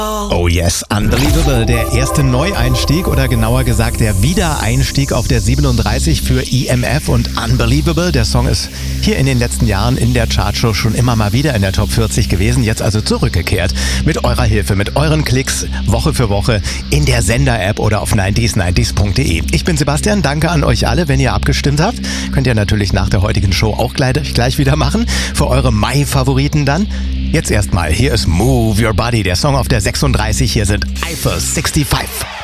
Oh yes, Unbelievable, der erste Neueinstieg oder genauer gesagt der Wiedereinstieg auf der 37 für EMF und Unbelievable. Der Song ist hier in den letzten Jahren in der Chartshow schon immer mal wieder in der Top 40 gewesen, jetzt also zurückgekehrt. Mit eurer Hilfe, mit euren Klicks Woche für Woche in der Sender-App oder auf 90s90s.de. Ich bin Sebastian, danke an euch alle, wenn ihr abgestimmt habt. Könnt ihr natürlich nach der heutigen Show auch gleich wieder machen. Für eure Mai-Favoriten dann. Jetzt erstmal, hier ist Move Your Body, der Song auf der 36, hier sind Eiffel 65.